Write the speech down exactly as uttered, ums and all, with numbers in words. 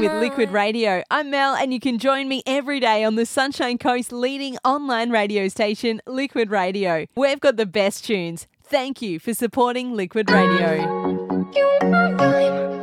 with Liquid Radio. I'm Mel, and you can join me every day on the Sunshine Coast leading online radio station, Liquid Radio. We've got the best tunes. Thank you for supporting Liquid Radio.